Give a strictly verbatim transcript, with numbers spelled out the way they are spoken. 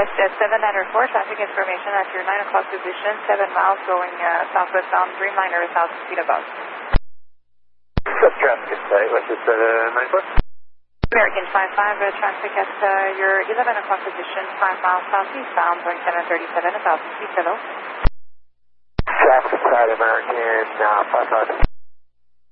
West at seven niner four, traffic information at your nine o'clock position, seven miles going uh, southwest bound, Dreamliner one thousand feet above. West traffic at site, West at seven nine four. American five five, uh, traffic at uh, your eleven o'clock position, five miles southeast bound, going seven thirty-seven, one thousand feet below. Traffic at site, American uh, five five.